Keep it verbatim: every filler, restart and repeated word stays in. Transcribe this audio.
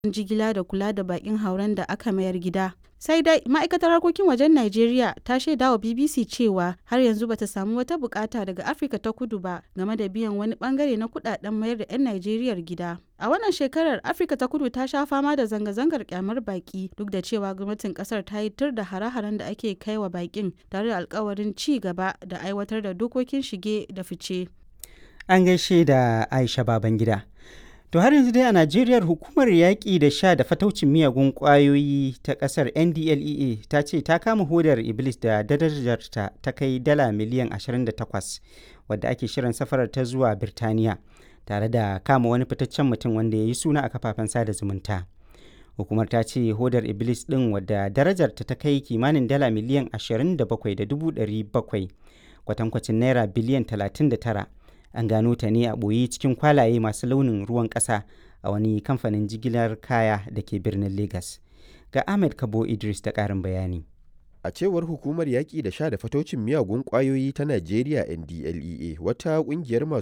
jigila da kula da bakin hauren da aka mayar gida. Sai dai ma'aikatar harkokin wajen Najeriya ta shaida wa B B C cewa har yanzu bata samu wata bukata daga Afirka ta Kudu ba game da biyan wani bangare na kudaden mayar da 'yan Najeriyar gida. A wannan shekarar Afirka ta Kudu ta sha fama da zanga-zangar kyamar baki duk da cewa gwamnatin kasar ta yi tur da hare-haren da ake kai wa bakin tare da alkawarin ci gaba da aiwatar da dokokin shige da fice. An gaishe da Aisha Babangida. To har yanzu dai a Najeriya hukumar yaƙi da sha da fataucin miyagun ƙwayoyi ta ƙasar N D L E A ta ce ta kama hodar Iblis da darajarta ta kai dala miliyan ashirin da takwas wadda ake shirin safarar ta zuwa Birtaniya tare da kama wani fitaccen mutum wanda ya yi suna a kafafen sada zumunta. Hukumar ta ce hodar Iblis ɗin wadda darajarta ta kai kimanin dala miliyan ashirin da bakwai da dubu ɗari bakwai kwatankwacin naira biliyan talatin da tara. An gano ta ne a ɓoye cikin kwalaye masu launin ruwan ƙasa a wani kamfanin jigilar kaya da ke birnin Legas. Ga Ahmed Kabo Idris da ƙarin bayani. A cewar hukumar yaƙi da sha da fatocin miyagun ƙwayoyi ta Najeriya N D L E A, wata ƙungiyar masu